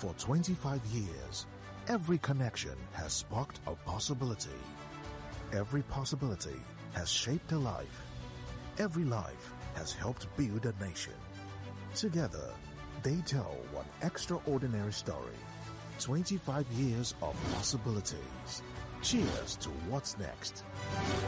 For 25 years, every connection has sparked a possibility. Every possibility has shaped a life. Every life has helped build a nation. Together, they tell one extraordinary story. 25 years of possibilities. Cheers to what's next.